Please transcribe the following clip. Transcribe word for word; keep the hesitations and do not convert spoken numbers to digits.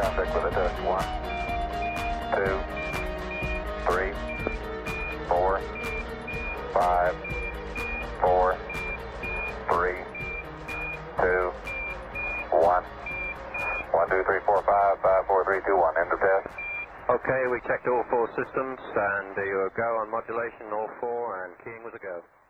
contact with a touch. One, two, three, four, five, four, three, two, one. One, two, three, four, five, five, four, three, two, one. End of test. Okay, we checked all four systems, and you go on modulation, all four, and keying was a go.